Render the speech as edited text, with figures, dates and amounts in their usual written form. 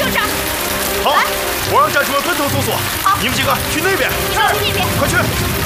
就这儿。 好，我让战士们分头搜索。 好， 你们几个去那边。 你们去那边。 快去！